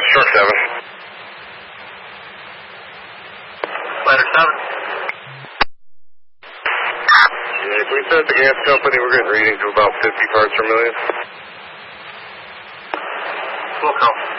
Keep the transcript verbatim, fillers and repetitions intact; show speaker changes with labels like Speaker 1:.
Speaker 1: Sure, seven.
Speaker 2: Ladder seven.
Speaker 1: Yeah, we said the gas company we're getting readings of about fifty parts per million.
Speaker 2: We'll come.